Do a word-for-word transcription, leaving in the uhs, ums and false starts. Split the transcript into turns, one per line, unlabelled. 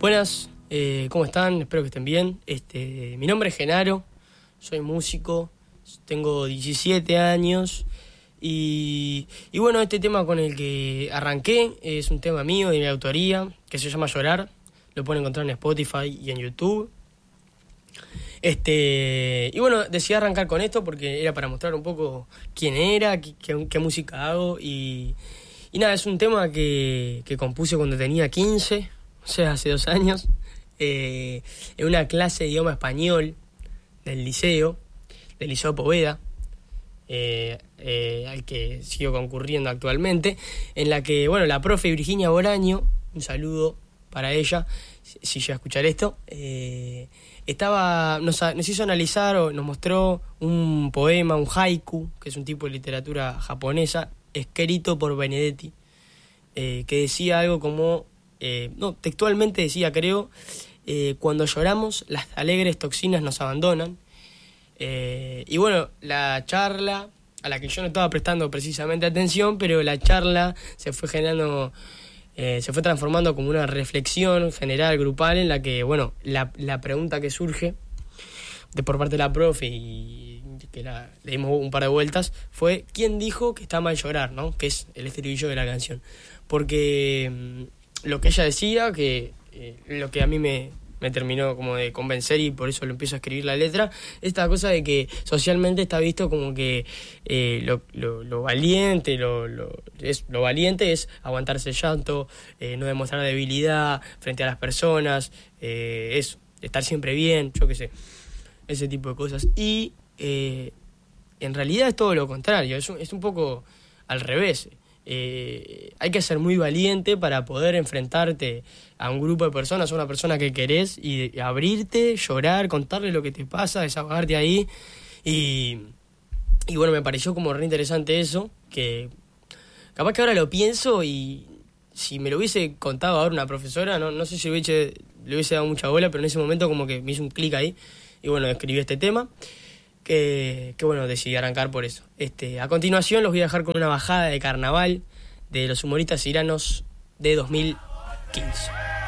Buenas, eh, ¿cómo están? Espero que estén bien. Este, mi nombre es Genaro, soy músico, tengo diecisiete años y, y bueno, este tema con el que arranqué es un tema mío, de mi autoría, que se llama Llorar. Lo pueden encontrar en Spotify y en YouTube. Este, y bueno, decidí arrancar con esto porque era para mostrar un poco quién era, qué, qué, qué música hago y, y nada, es un tema que, que compuse cuando tenía quince, o sea, hace dos años, eh, en una clase de idioma español del liceo, del Liceo Poveda, eh, eh, al que sigo concurriendo actualmente, en la que, bueno, la profe Virginia Boraño, un saludo para ella, si, si llega a escuchar esto, eh, estaba nos, nos hizo analizar o nos mostró un poema, un haiku, que es un tipo de literatura japonesa, escrito por Benedetti, eh, que decía algo como, eh, no, textualmente decía, creo, eh, cuando lloramos las alegres toxinas nos abandonan. Eh, y bueno, la charla, a la que yo no estaba prestando precisamente atención, pero la charla se fue generando, eh, se fue transformando como una reflexión general, grupal, en la que, bueno, la, la pregunta que surge de por parte de la profe y que la, le dimos un par de vueltas fue: ¿quién dijo que está mal llorar, no? Que es el estribillo de la canción. Porque mmm, lo que ella decía, que eh, lo que a mí me... me terminó como de convencer y por eso lo empiezo a escribir la letra, esta cosa de que socialmente está visto como que eh, lo, lo, lo valiente lo, lo, es, lo valiente es aguantarse el llanto, eh, no demostrar debilidad frente a las personas, eh, eso, estar siempre bien, yo qué sé, ese tipo de cosas. Y eh, en realidad es todo lo contrario, es un, es un poco al revés. Eh, hay que ser muy valiente para poder enfrentarte a un grupo de personas, a una persona que querés, y, y abrirte, llorar, contarle lo que te pasa, desahogarte ahí. Y, y bueno, me pareció como re interesante eso, que capaz que ahora lo pienso y si me lo hubiese contado ahora una profesora, no, no sé si le hubiese, le hubiese dado mucha bola, pero en ese momento como que me hizo un clic ahí y bueno, escribí este tema. Que, que bueno, decidí arrancar por eso. Este, a continuación los voy a dejar con una bajada de carnaval de los humoristas iranos de dos mil quince.